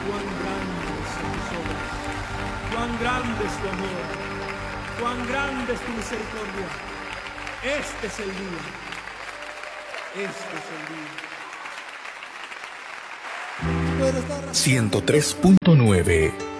Cuán grandes son tus obras, cuán grande es tu amor, cuán grande es tu misericordia. Este es el día, este es el día. 103.9